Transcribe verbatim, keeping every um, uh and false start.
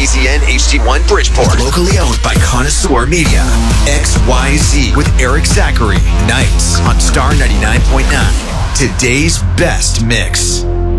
P Z N H D one Bridgeport. Locally owned by Connoisseur Media. X Y Z with Eric Zachary. Nights on Star ninety-nine point nine. Today's best mix.